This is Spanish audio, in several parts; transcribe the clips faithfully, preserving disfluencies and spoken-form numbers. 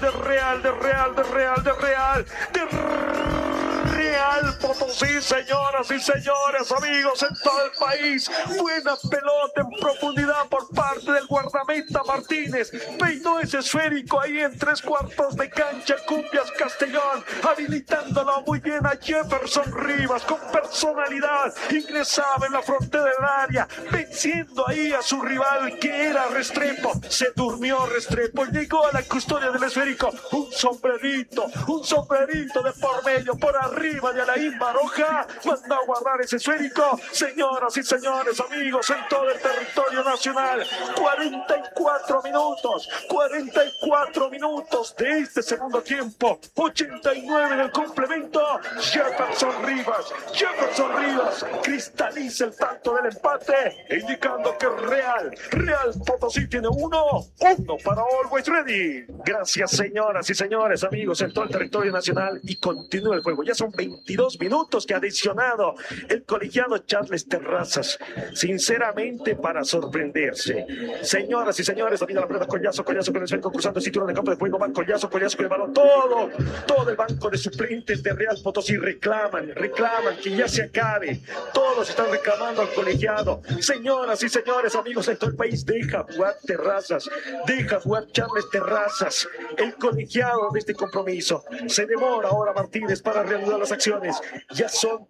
de Real, de Real, de Real, de Real, de Real Potosí, señoras y señores, amigos en todo el país. Buena pelota en profundidad por parte del guardameta Martínez. Peinó ese esférico ahí en tres cuartos de cancha. Cumbias Castellón, habilitándolo muy bien a Jefferson Rivas con personalidad. Ingresaba en la frontera del área, venciendo ahí a su rival que era Restrepo. Se durmió Restrepo, llegó a la custodia del esférico. Un sombrerito, un sombrerito de por medio, por arriba de Alain Baroja. Mandó a guardar ese esférico. Señoras y señores, amigos en todo el territorio nacional, cuarenta y cuatro minutos, cuarenta y cuatro minutos de este segundo tiempo, ochenta y nueve del complemento. Jefferson Rivas, Jefferson Rivas cristaliza el tanto del empate, indicando que Real, Real Potosí tiene uno, uno para Always Ready. Gracias, señoras y señores, amigos en todo el territorio nacional, y continúa el juego. Ya son veintidós minutos que ha adicionado el colegiado Charles Terrazas, sinceramente para sorprenderse. Señoras y señores, domina la pelota Collazo, Collazo con el esférico cruzando el cinturón de campo de juego, va Collazo, Collazo con el balón, todo, todo el banco de suplentes de Real Potosí reclaman, reclaman que ya se acabe, todos están reclamando al colegiado. Señoras y señores, amigos en todo el país, deja jugar Terrazas, deja jugar Charles Terrazas, el colegiado de este compromiso. Se demora ahora Martínez para reanudar las acciones. Ya son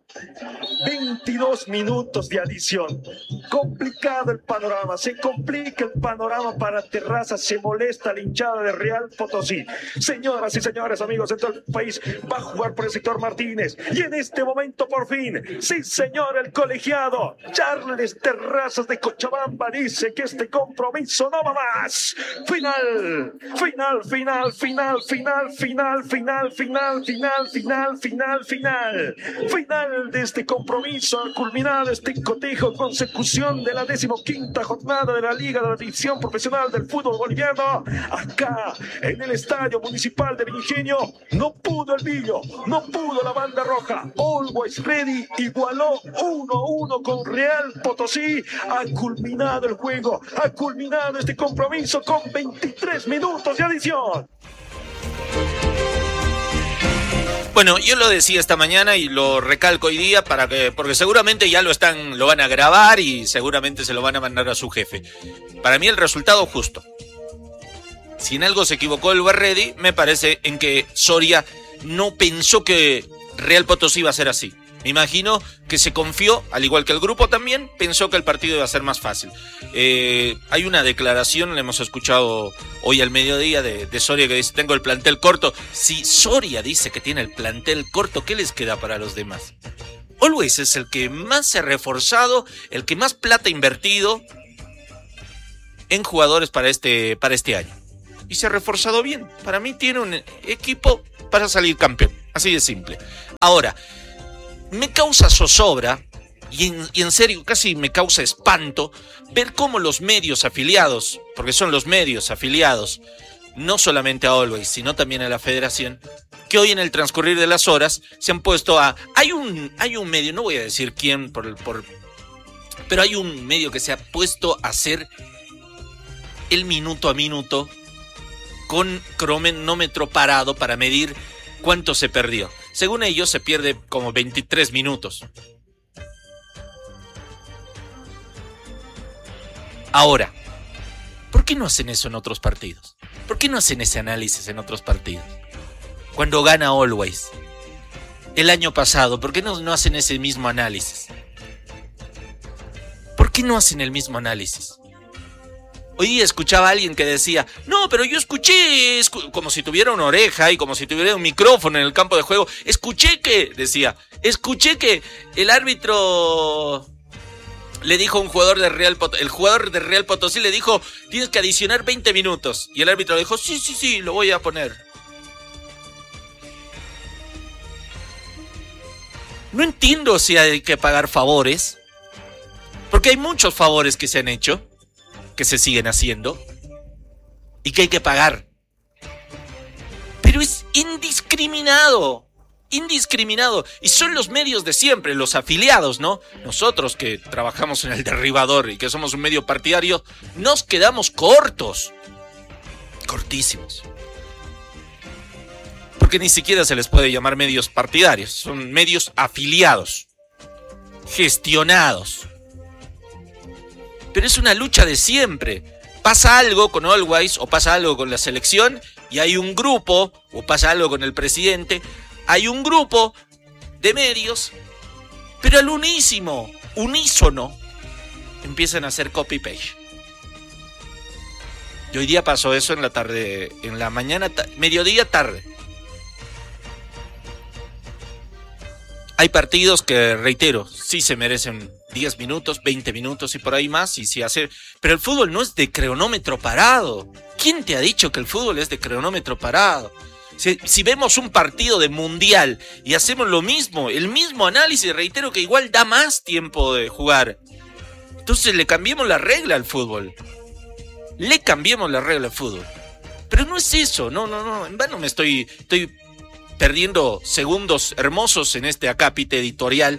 veintidós minutos de adición. Complicado el panorama, se complica el panorama para Terrazas, se molesta la hinchada de Real Potosí. Señoras y señores, amigos en todo el país, va a jugar por el sector Martínez, y en este momento por fin, sí señor, el colegiado Charles Terrazas de Cochabamba dice que este compromiso no va más. Final, final, final, final, final, final, final, final, final, final, final, final, final de este compromiso. Ha culminado este cotejo, consecución de la decimoquinta jornada de la Liga de la División Profesional del Fútbol Boliviano, acá en el Estadio Municipal de Ingenio. No pudo el Billo, no pudo la banda roja. Always Ready igualó uno a uno con Real Potosí. Ha culminado el juego, ha culminado este compromiso con veintitrés minutos de adición. Bueno, yo lo decía esta mañana y lo recalco hoy día para que, porque seguramente ya lo están, lo van a grabar y seguramente se lo van a mandar a su jefe. Para mí el resultado justo. Si en algo se equivocó el Barredi, me parece en que Soria no pensó que Real Potosí iba a ser así. Me imagino que se confió, al igual que el grupo también, pensó que el partido iba a ser más fácil. Eh, hay una declaración, la hemos escuchado hoy al mediodía, de, de Soria, que dice: tengo el plantel corto. Si Soria dice que tiene el plantel corto, ¿qué les queda para los demás? Always es el que más se ha reforzado, el que más plata ha invertido en jugadores para este, para este año. Y se ha reforzado bien. Para mí tiene un equipo para salir campeón. Así de simple. Ahora, me causa zozobra y en, y en serio casi me causa espanto ver cómo los medios afiliados, porque son los medios afiliados, no solamente a Always, sino también a la federación, que hoy en el transcurrir de las horas se han puesto a... Hay un, hay un medio, no voy a decir quién, por, por, pero hay un medio que se ha puesto a hacer el minuto a minuto con cronómetro parado para medir cuánto se perdió. Según ellos, se pierde como veintitrés minutos. Ahora, ¿por qué no hacen eso en otros partidos? ¿Por qué no hacen ese análisis en otros partidos? Cuando gana Always. El año pasado, ¿por qué no, no hacen ese mismo análisis? ¿Por qué no hacen el mismo análisis? Hoy día escuchaba a alguien que decía: no, pero yo escuché, escu- como si tuviera una oreja y como si tuviera un micrófono en el campo de juego. Escuché que, decía, escuché que el árbitro le dijo a un jugador de Real Potosí, el jugador de Real Potosí le dijo: tienes que adicionar veinte minutos. Y el árbitro le dijo: sí, sí, sí, lo voy a poner. No entiendo si hay que pagar favores, porque hay muchos favores que se han hecho, que se siguen haciendo y que hay que pagar. Pero es indiscriminado, indiscriminado. Y son los medios de siempre, los afiliados, ¿no? Nosotros que trabajamos en el Derribador y que somos un medio partidario, nos quedamos cortos, cortísimos. porque ni siquiera se les puede llamar medios partidarios, son medios afiliados, gestionados. Pero es una lucha de siempre. Pasa algo con Always o pasa algo con la selección y hay un grupo, o pasa algo con el presidente, hay un grupo de medios, pero al unísimo, unísono, empiezan a hacer copy-paste. Y hoy día pasó eso en la tarde, en la mañana, ta- mediodía, tarde. Hay partidos que, reitero, sí se merecen diez minutos, veinte minutos y por ahí más, y si hace... Pero el fútbol no es de cronómetro parado. ¿Quién te ha dicho que el fútbol es de cronómetro parado? Si, si vemos un partido de mundial y hacemos lo mismo, el mismo análisis, reitero que igual da más tiempo de jugar. Entonces le cambiemos la regla al fútbol. Le cambiemos la regla al fútbol. Pero no es eso, no, no, no, en vano me estoy... estoy perdiendo segundos hermosos en este acápite editorial.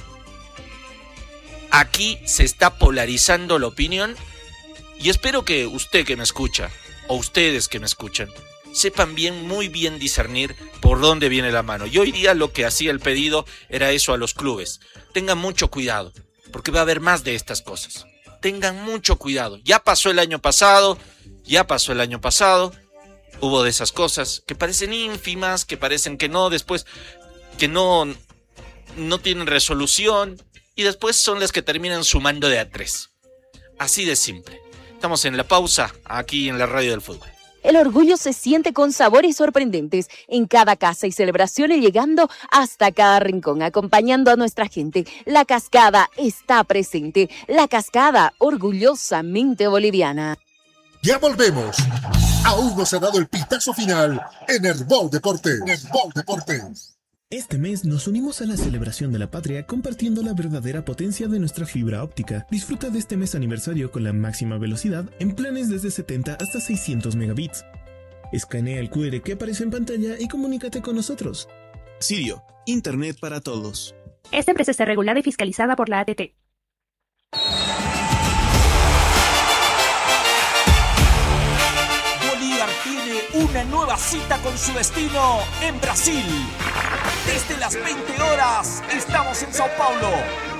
Aquí se está polarizando la opinión y espero que usted que me escucha, o ustedes que me escuchan, sepan bien, muy bien discernir por dónde viene la mano. Y hoy día lo que hacía el pedido era eso a los clubes. Tengan mucho cuidado, porque va a haber más de estas cosas. Tengan mucho cuidado. Ya pasó el año pasado, ya pasó el año pasado. Hubo de esas cosas que parecen ínfimas, que parecen que no, después que no, no tienen resolución y después son las que terminan sumando de a tres. Así de simple. Estamos en la pausa aquí en la Radio del Fútbol. El orgullo se siente con sabores sorprendentes en cada casa y celebraciones, llegando hasta cada rincón, acompañando a nuestra gente. La Cascada está presente. La Cascada, orgullosamente boliviana. Ya volvemos. Aún no se ha dado el pitazo final en Herbol Deportes. Herbol Deportes. Este mes nos unimos a la celebración de la patria compartiendo la verdadera potencia de nuestra fibra óptica. Disfruta de este mes aniversario con la máxima velocidad en planes desde setenta hasta seiscientos megabits. Escanea el cu erre que aparece en pantalla y comunícate con nosotros. Sirio, Internet para todos. Esta empresa está regulada y fiscalizada por la A T T. Una nueva cita con su destino en Brasil. Desde las veinte horas estamos en Sao Paulo.